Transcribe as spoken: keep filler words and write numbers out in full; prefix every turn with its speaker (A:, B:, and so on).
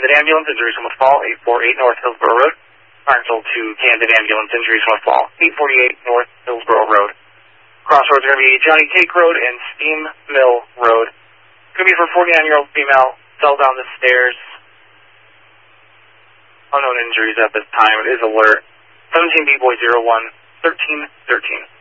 A: Candid Ambulance, injuries from a fall, eight forty-eight North Hillsborough Road. Harnsville to Candid Ambulance, injuries from a fall, eight forty-eight North Hillsborough Road. Crossroads are going to be Johnny Cake Road and Steam Mill Road. Going to be for forty-nine-year-old female, fell down the stairs. Unknown injuries at this time. It is alert. seventeen B Boy zero one, thirteen thirteen.